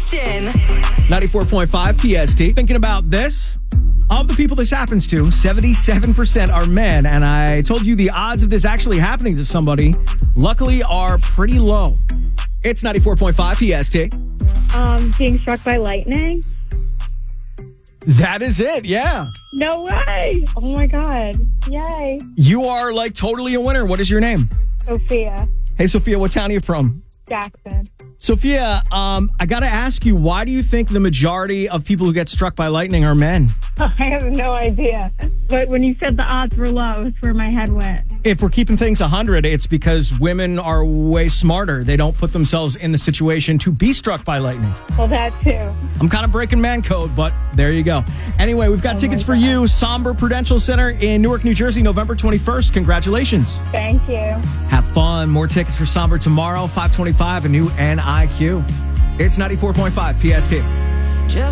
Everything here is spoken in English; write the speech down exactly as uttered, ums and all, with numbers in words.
question. ninety-four point five P S T. Thinking about this? Of the people this happens to, seventy-seven percent are men. And I told you the odds of this actually happening to somebody, luckily, are pretty low. It's ninety-four point five P S T. Um, being struck by lightning? That is it, yeah. No way! Oh my god. Yay. You are like totally a winner. What is your name? Sophia. Hey, Sophia, what town are you from? Jackson. Sophia, um, I got to ask you, why do you think the majority of people who get struck by lightning are men? I have no idea. But when you said the odds were low, that's where my head went. If we're keeping things one hundred, it's because women are way smarter. They don't put themselves in the situation to be struck by lightning. Well, that too. I'm kind of breaking man code, but there you go. Anyway, we've got Oh tickets my for God. you. Somber Prudential Center in Newark, New Jersey, November twenty-first. Congratulations. Thank you. Have fun. More tickets for Somber tomorrow, five twenty-five, a new N I Q. It's ninety-four point five P S T.